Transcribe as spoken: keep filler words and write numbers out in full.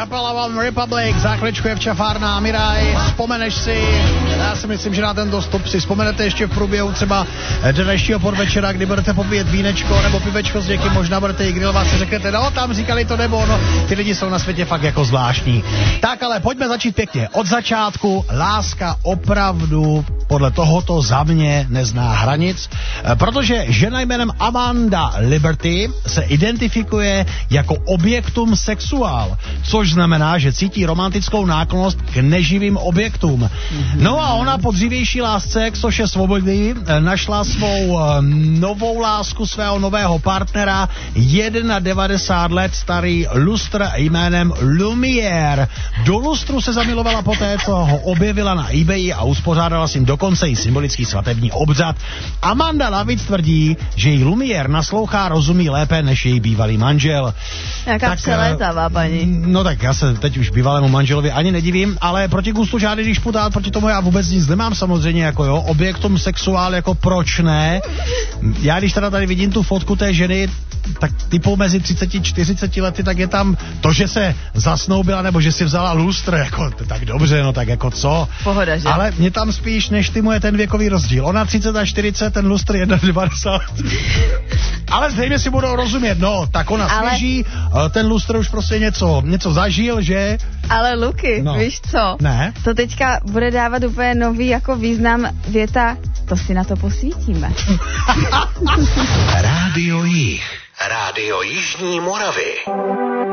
Kapela One Republic, zákličku je v čafárna Miraj, vzpomeneš si, já si myslím, že na tento stop si vzpomenete ještě v průběhu třeba dnešního podvečera, kdy budete popíjet vínečko nebo pivečko s někým, možná budete i grilovat, si řeknete, no tam říkali to nebo no, ty lidi jsou na světě fakt jako zvláštní. Tak ale pojďme začít pěkně od začátku, láska opravdu podle tohoto za mě nezná hranic, protože žena jménem Amanda Liberty se identifikuje jako objektum sexuál, což znamená, že cítí romantickou náklonnost k neživým objektům. No a ona po dřívější lásce, což je svobodný, našla svou novou lásku svého nového partnera, devadesát jedna let starý lustr jménem Lumière. Do lustru se zamilovala poté, co ho objevila na eBay a uspořádala si dokonce i symbolický svatební obřad. Amanda navíc tvrdí, že jí Lumière naslouchá, rozumí lépe než její bývalý manžel. Jaká přelétavá paní. No tak já se teď už bývalému manželovi ani nedivím, ale proti gustu žádný disputát, proti tomu já vůbec nic nemám samozřejmě, jako jo, objektum sexuál, jako proč ne. Já když teda tady vidím tu fotku té ženy, tak typu mezi třicet a čtyřicet lety, tak je tam to, že se zasnoubila, nebo že si vzala lustr, jako tak dobře, no tak jako co. Pohoda, že? Ale mě tam spíš než ty moje ten věkový rozdíl. Ona třicet a čtyřicet, ten lustr devadesát jedna. Ale zřejmě si budou rozumět, no, tak ona ale... svěží, ten lustr už prostě něco, něco zažil, že? Ale Luky, no. Víš co? Ne? To teďka bude dávat úplně nový jako význam věta, to si na to posvítíme. Rádio Jih. Rádio Jižní Moravy.